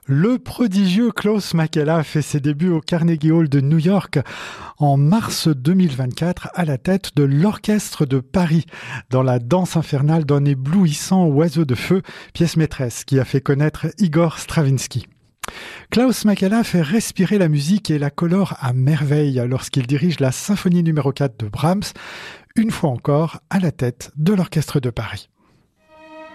Le prodigieux Klaus Makela fait ses débuts au Carnegie Hall de New York en mars 2024 à la tête de l'Orchestre de Paris dans la danse infernale d'un éblouissant oiseau de feu, pièce maîtresse qui a fait connaître Igor Stravinsky. Klaus Makela fait respirer la musique et la colore à merveille lorsqu'il dirige la symphonie numéro 4 de Brahms, une fois encore à la tête de l'Orchestre de Paris.